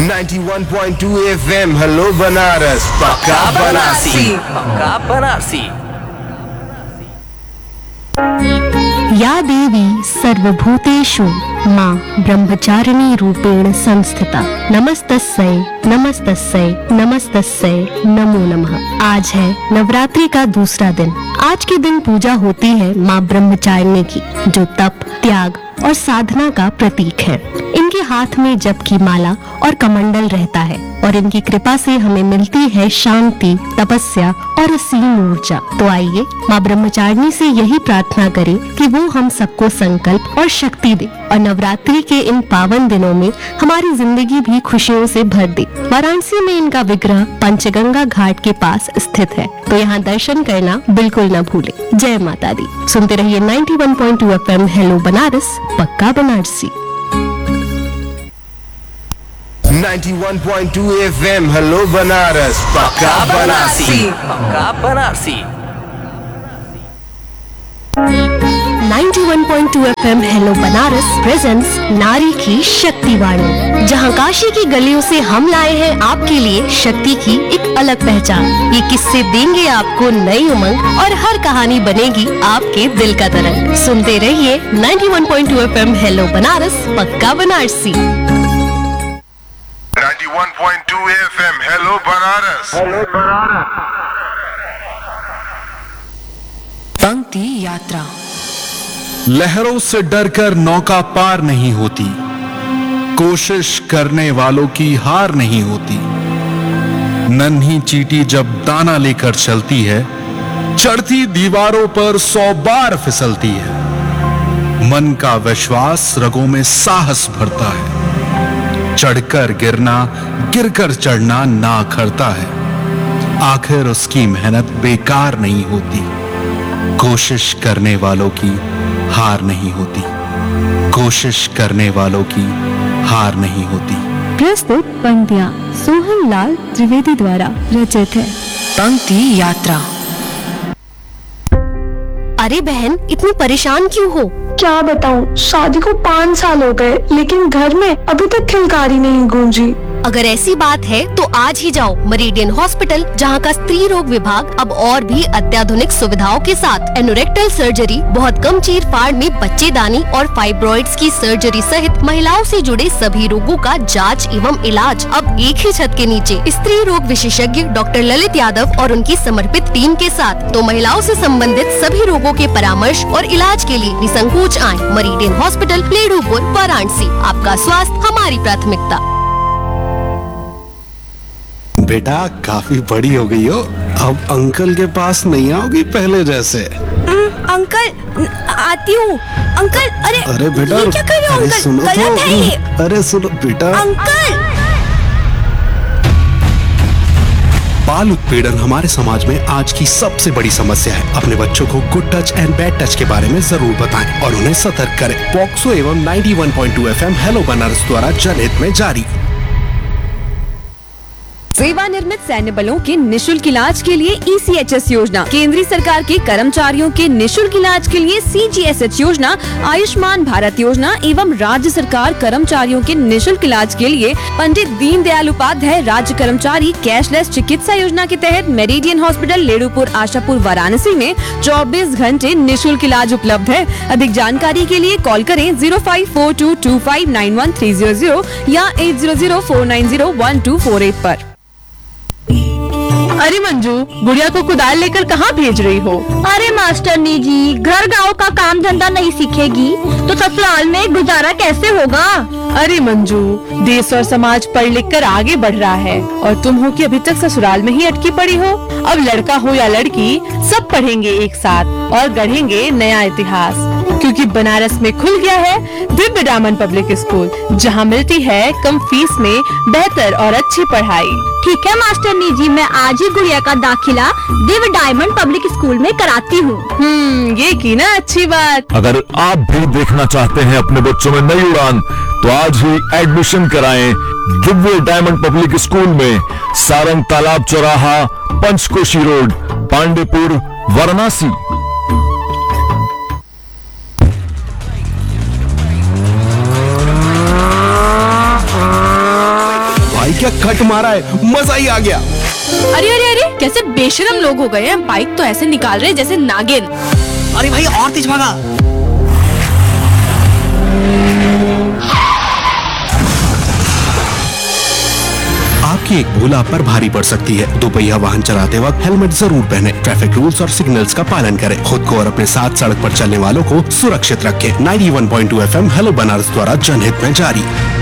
91.2 FM hello Banaras पक्का बनारसी। पक्का बनारसी। या देवी सर्वभूतेषु मां ब्रह्मचारिणी रूपेण संस्थिता नमस्तस्यै नमस्तस्यै नमस्तस्यै नमो नमः। आज है नवरात्रि का दूसरा दिन। आज के दिन पूजा होती है मां ब्रह्मचारिणी की, जो तप, त्याग और साधना का प्रतीक है। इनके हाथ में जप की माला और कमंडल रहता है और इनकी कृपा से हमें मिलती है शांति, तपस्या और असीम ऊर्जा। तो आइए मां ब्रह्मचारिणी से यही प्रार्थना करें कि वो हम सबको संकल्प और शक्ति दे और नवरात्रि के इन पावन दिनों में हमारी जिंदगी भी खुशियों से भर दे। वाराणसी में इनका विग्रह पंचगंगा घाट के पास स्थित है, तो यहाँ दर्शन करना बिल्कुल न भूले। जय माता दी। सुनते रहिए 91.2 FM हेलो बनारस पक्का बनारसी। 91.2 FM हेलो बनारस पक्का बनारसी। पक्का Banarasi. 91.2 FM hello Banaras presents नारी की शक्ति वाणी, जहां काशी की गलियों से हम लाए हैं आपके लिए शक्ति की एक अलग पहचान। ये किस्से देंगे आपको नई उमंग और हर कहानी बनेगी आपके दिल का तरंग। सुनते रहिए 91.2 FM हेलो बनारस पक्का बनारसी। 91.2 FM hello Banaras. पंक्ति यात्रा। लहरों से डरकर नौका पार नहीं होती, कोशिश करने वालों की हार नहीं होती। नन्ही चींटी जब दाना लेकर चलती है, चढ़ती दीवारों पर 100 बार फिसलती है। मन का विश्वास रगों में साहस भरता है, चढ़कर गिरना गिरकर चढ़ना ना करता है। आखिर उसकी मेहनत बेकार नहीं होती, कोशिश करने वालों की हार नहीं होती, कोशिश करने वालों की हार नहीं होती। प्रस्तुत पंक्तियां सोहन लाल त्रिवेदी द्वारा रचित है। पंक्ति यात्रा। अरे बहन, इतनी परेशान क्यों हो? क्या बताऊं, शादी को 5 साल हो गए, लेकिन घर में अभी तक खिलकारी नहीं गूंजी। अगर ऐसी बात है तो आज ही जाओ मेरिडियन हॉस्पिटल, जहां का स्त्री रोग विभाग अब और भी अत्याधुनिक सुविधाओं के साथ एनोरेक्टल सर्जरी, बहुत कम चीर फाड़ में बच्चेदानी और फाइब्रॉइड्स की सर्जरी सहित महिलाओं से जुड़े सभी रोगों का जांच एवं इलाज अब एक ही छत के नीचे। स्त्री रोग विशेषज्ञ डॉक्टर ललित यादव और उनकी समर्पित टीम के साथ, तो महिलाओं से संबंधित सभी रोगों के परामर्श और इलाज के लिए निसंकोच आए। Meridian hospital, लेडूपुर, Varanasi. आपका स्वास्थ्य हमारी प्राथमिकता। बेटा काफी बड़ी हो गई हो, अब अंकल के पास नहीं आओगी पहले जैसे। अंकल आती हूँ। अंकल अरे बेटा, ये क्या कर रहे हो अंकल? सुनो गलत है ये। अरे सुनो बेटा। अंकल, बाल उत्पीड़न हमारे समाज में आज की सबसे बड़ी समस्या है। अपने बच्चों को good touch and bad touch के बारे में जरूर बताएं और उन्हें सतर्क करें। पॉक्सो एवं 91.2 FM हेलो बनारस द्वारा जनहित में जारी। सेवानिवृत्त सैन्य बलों के निशुल्क इलाज के लिए ECHS योजना, केंद्रीय सरकार के कर्मचारियों के निशुल्क इलाज के लिए CGSH योजना, आयुष्मान भारत योजना एवं राज्य सरकार कर्मचारियों के निशुल्क इलाज के लिए पंडित दीनदयाल उपाध्याय राज्य कर्मचारी कैशलेस चिकित्सा योजना के तहत मेरिडियन हॉस्पिटल, लेडूपुर, आशापुर, वाराणसी में 24 घंटे निशुल्क इलाज उपलब्ध है। अधिक जानकारी के लिए कॉल करें 0542259130 या 8004901248 पर। अरे मंजू, गुड़िया को कुदाल लेकर कहाँ भेज रही हो? अरे मास्टरनी जी, घर गांव का काम धंधा नहीं सीखेगी तो ससुराल में गुजारा कैसे होगा? अरे मंजू, देश और समाज पढ़ लिख कर आगे बढ़ रहा है और तुम हो कि अभी तक ससुराल में ही अटकी पड़ी हो। अब लड़का हो या लड़की, सब पढ़ेंगे एक साथ और गढ़ेंगे नया इतिहास, क्योंकि बनारस में खुल गया है दिव्य डायमंड पब्लिक स्कूल, जहां मिलती है कम फीस में बेहतर और अच्छी पढ़ाई। ठीक है मास्टरनी जी, मैं आज ही गुड़िया का दाखिला दिव्य डायमंड पब्लिक स्कूल में कराती हूँ। ये की ना अच्छी बात। अगर आप भी देखना चाहते हैं अपने बच्चों में नई उड़ान, तो आज ही एडमिशन कराएं दिव्य डायमंड पब्लिक स्कूल में, सारंग तालाब चौराहा, पंचकोशी रोड, पांडेपुर, वाराणसी। क्या कट मारा है, मजा ही आ गया। अरे अरे अरे, कैसे बेशरम लोग हो गए हैं, बाइक तो ऐसे निकाल रहे हैं जैसे नागिन। अरे भाई और तेज भागा। आपकी एक भूल आप पर भारी पड़ सकती है। दोपहिया वाहन चलाते वक्त हेलमेट जरूर पहने, ट्रैफिक रूल्स और सिग्नल्स का पालन करें, खुद को और अपने साथ सड़क पर चलने वालों को सुरक्षित रखें। 91.2 FM हेलो बनारस द्वारा जनहित में जारी।